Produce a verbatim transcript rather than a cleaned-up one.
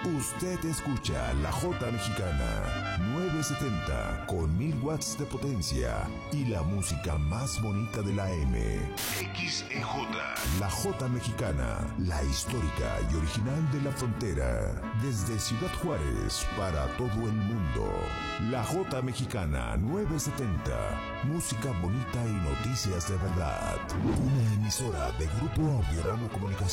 Usted escucha La Jota Mexicana novecientos setenta con mil watts de potencia y la música más bonita de la M. X E J. La Jota Mexicana, la histórica y original de la frontera. Desde Ciudad Juárez para todo el mundo. La Jota Mexicana novecientos setenta. Música bonita y noticias de verdad. Una emisora de Grupo Audiorama Comunicación.